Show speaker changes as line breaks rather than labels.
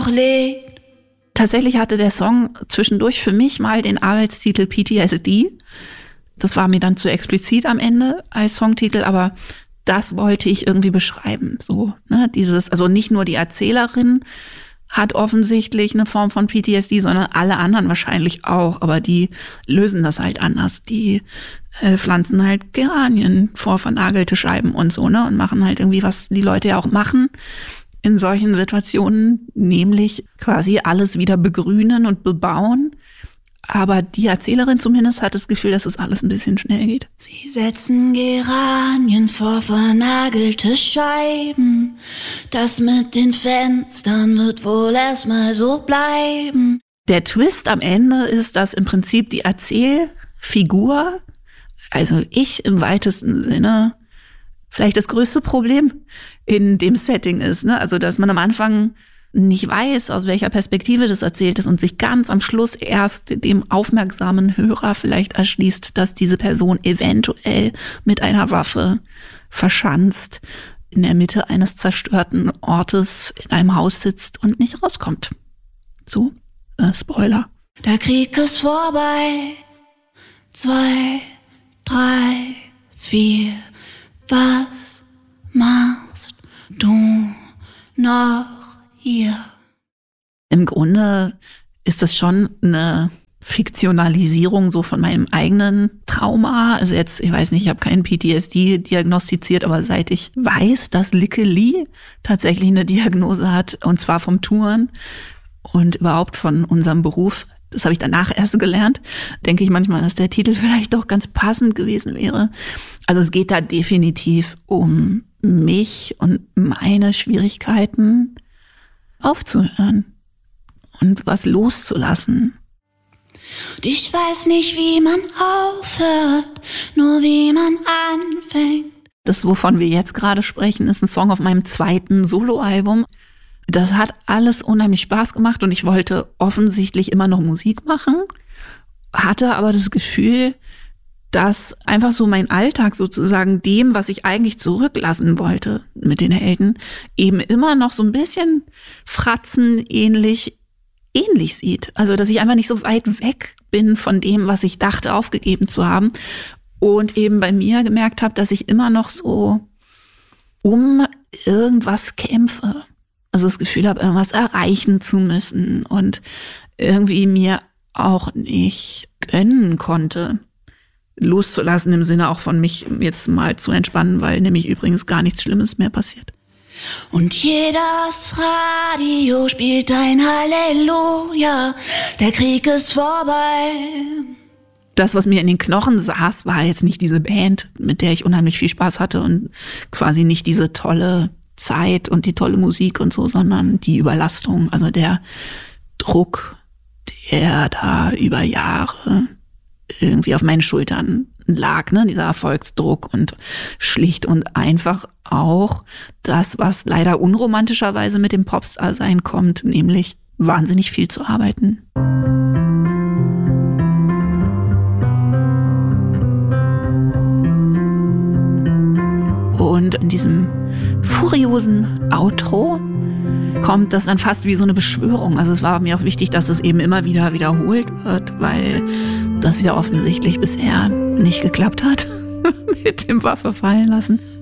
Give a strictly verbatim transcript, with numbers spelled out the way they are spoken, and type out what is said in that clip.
legt.
Tatsächlich hatte der Song zwischendurch für mich mal den Arbeitstitel P T S D. Das war mir dann zu explizit am Ende als Songtitel, aber das wollte ich irgendwie beschreiben. So, ne, dieses, also nicht nur die Erzählerin hat offensichtlich eine Form von P T S D, sondern alle anderen wahrscheinlich auch. Aber die lösen das halt anders. Die äh, pflanzen halt Geranien vor vernagelte Scheiben und so, ne? Und machen halt irgendwie, was die Leute ja auch machen in solchen Situationen, nämlich quasi alles wieder begrünen und bebauen. Aber die Erzählerin zumindest hat das Gefühl, dass es alles ein bisschen schnell geht.
Sie setzen Geranien vor vernagelte Scheiben. Das mit den Fenstern wird wohl erstmal so bleiben.
Der Twist am Ende ist, dass im Prinzip die Erzählfigur, also ich im weitesten Sinne, vielleicht das größte Problem in dem Setting ist, ne? Also, dass man am Anfang nicht weiß, aus welcher Perspektive das erzählt ist und sich ganz am Schluss erst dem aufmerksamen Hörer vielleicht erschließt, dass diese Person eventuell mit einer Waffe verschanzt in der Mitte eines zerstörten Ortes in einem Haus sitzt und nicht rauskommt. So, äh, Spoiler.
Der Krieg ist vorbei. Zwei, drei, vier. Was machst du noch hier?
Im Grunde ist das schon eine Fiktionalisierung so von meinem eigenen Trauma. Also jetzt, ich weiß nicht, ich habe keinen P T S D diagnostiziert, aber seit ich weiß, dass Lykke Li tatsächlich eine Diagnose hat, und zwar vom Touren und überhaupt von unserem Beruf, das habe ich danach erst gelernt, denke ich manchmal, dass der Titel vielleicht doch ganz passend gewesen wäre. Also es geht da definitiv um mich und meine Schwierigkeiten, aufzuhören und was loszulassen.
Und ich weiß nicht, wie man aufhört, nur wie man anfängt.
Das, wovon wir jetzt gerade sprechen, ist ein Song auf meinem zweiten Soloalbum. Das hat alles unheimlich Spaß gemacht und ich wollte offensichtlich immer noch Musik machen, hatte aber das Gefühl, dass einfach so mein Alltag sozusagen dem, was ich eigentlich zurücklassen wollte mit den Helden, eben immer noch so ein bisschen fratzenähnlich ähnlich sieht. Also, dass ich einfach nicht so weit weg bin von dem, was ich dachte, aufgegeben zu haben. Und eben bei mir gemerkt habe, dass ich immer noch so um irgendwas kämpfe. Also das Gefühl habe, irgendwas erreichen zu müssen und irgendwie mir auch nicht gönnen konnte, loszulassen im Sinne auch von mich jetzt mal zu entspannen, weil nämlich übrigens gar nichts Schlimmes mehr passiert.
Und jedes Radio spielt ein Halleluja, der Krieg ist vorbei.
Das, was mir in den Knochen saß, war jetzt nicht diese Band, mit der ich unheimlich viel Spaß hatte und quasi nicht diese tolle Zeit und die tolle Musik und so, sondern die Überlastung, also der Druck, der da über Jahre irgendwie auf meinen Schultern lag, ne, dieser Erfolgsdruck und schlicht und einfach auch das, was leider unromantischerweise mit dem Popstar-Sein kommt, nämlich wahnsinnig viel zu arbeiten. Und in diesem furiosen Outro kommt das dann fast wie so eine Beschwörung. Also es war mir auch wichtig, dass es eben immer wieder wiederholt wird, weil das ja offensichtlich bisher nicht geklappt hat mit dem Waffe fallen lassen.